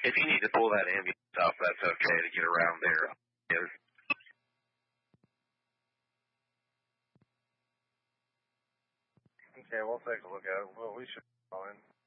If you need to pull that ambulance off, that's okay to get around there. Okay, we'll take a look at it. Well, we should be fine.